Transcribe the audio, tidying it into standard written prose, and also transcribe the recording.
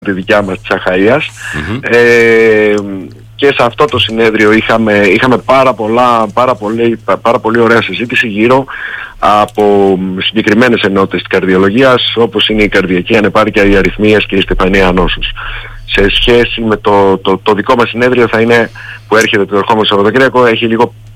τη δικιά μας της Αχαΐας. Και σε αυτό το συνέδριο είχαμε πάρα πολύ ωραία συζήτηση γύρω από συγκεκριμένες ενότητες της καρδιολογίας, όπως είναι η καρδιακή ανεπάρκεια, οι αρρυθμίες και η στεφανία νόσους. Σε σχέση με το δικό μας συνέδριο, θα είναι, που έρχεται το ερχόμενο Σαββατοκύριακο, έχει λίγο